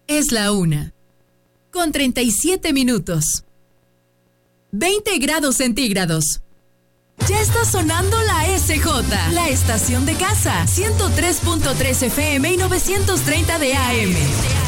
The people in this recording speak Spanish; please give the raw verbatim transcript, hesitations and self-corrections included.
Es la una, con treinta y siete minutos. veinte grados centígrados. Ya está sonando la S J, la estación de casa, ciento tres punto tres F M y novecientos treinta de A M.